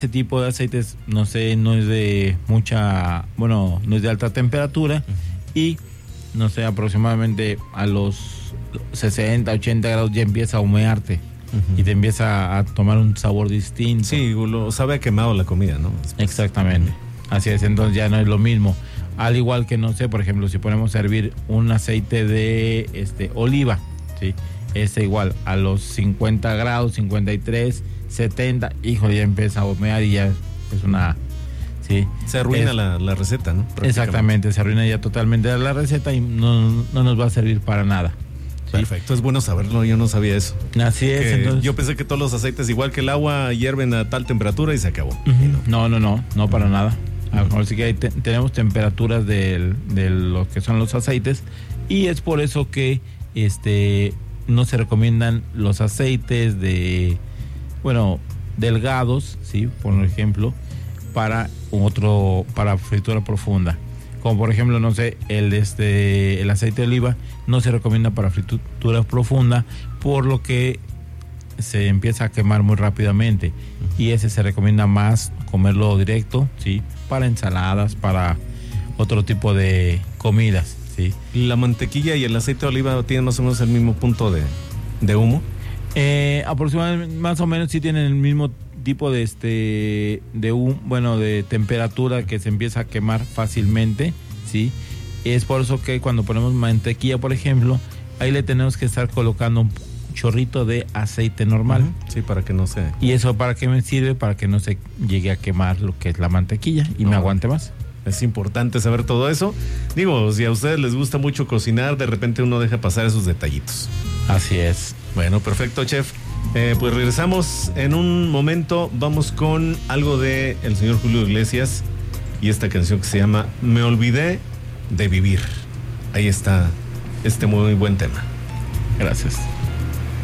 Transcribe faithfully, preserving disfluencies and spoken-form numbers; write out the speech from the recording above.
Este tipo de aceites, no sé, no es de mucha, bueno, no es de alta temperatura y, no sé, aproximadamente a los sesenta, ochenta grados ya empieza a humearte uh-huh. y te empieza a tomar un sabor distinto. Sí, lo sabe a quemado la comida, ¿no? Exactamente, uh-huh. así es, entonces ya no es lo mismo. Al igual que, no sé, por ejemplo, si ponemos a hervir un aceite de este oliva, ¿sí? Es igual, a los cincuenta grados, cincuenta y tres, setenta, hijo, ya empieza a humear y ya es una... Sí, se arruina es, la, la receta, ¿no? Exactamente, se arruina ya totalmente la receta y no, no nos va a servir para nada. ¿Sí? Perfecto, es bueno saberlo, yo no sabía eso. Así es, que entonces... Yo pensé que todos los aceites, igual que el agua, hierven a tal temperatura y se acabó. Uh-huh. No, no, no, no para uh-huh. nada. Así que ahí te, tenemos temperaturas de, de lo que son los aceites y es por eso que este no se recomiendan los aceites de, bueno, delgados, sí, por ejemplo, para otro, para fritura profunda. Como por ejemplo, no sé, el este el aceite de oliva no se recomienda para fritura profunda por lo que se empieza a quemar muy rápidamente y ese se recomienda más comerlo directo, sí, para ensaladas, para otro tipo de comidas, sí. ¿La mantequilla y el aceite de oliva tienen más o menos el mismo punto de, de humo? Eh, aproximadamente, más o menos sí tienen el mismo tipo de este de un bueno de temperatura que se empieza a quemar fácilmente, sí. Es por eso que cuando ponemos mantequilla, por ejemplo, ahí le tenemos que estar colocando un chorrito de aceite normal. Uh-huh. Sí, para que no se... ¿Y eso para qué me sirve? Para que no se llegue a quemar lo que es la mantequilla y no me aguante más. Es importante saber todo eso. Digo, si a ustedes les gusta mucho cocinar, de repente uno deja pasar esos detallitos. Así es. Bueno, perfecto, chef. Eh, pues regresamos en un momento. Vamos con algo de el señor Julio Iglesias y esta canción que se llama Me olvidé de vivir. Ahí está este muy buen tema. Gracias.